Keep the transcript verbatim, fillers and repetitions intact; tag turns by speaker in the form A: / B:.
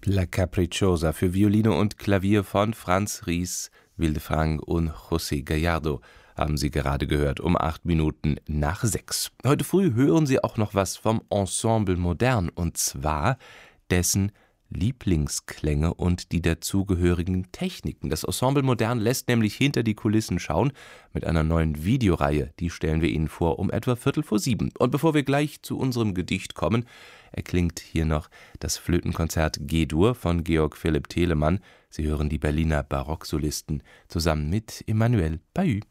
A: La Capricciosa für Violine und Klavier von Franz Ries, Wildefranc und José Gallardo haben Sie gerade gehört, um acht Minuten nach sechs. Heute früh hören Sie auch noch was vom Ensemble Modern, und zwar dessen Lieblingsklänge und die dazugehörigen Techniken. Das Ensemble Modern lässt nämlich hinter die Kulissen schauen mit einer neuen Videoreihe. Die stellen wir Ihnen vor um etwa Viertel vor sieben. Und bevor wir gleich zu unserem Gedicht kommen, erklingt hier noch das Flötenkonzert G-Dur von Georg Philipp Telemann. Sie hören die Berliner Barocksolisten zusammen mit Emmanuel Pahud.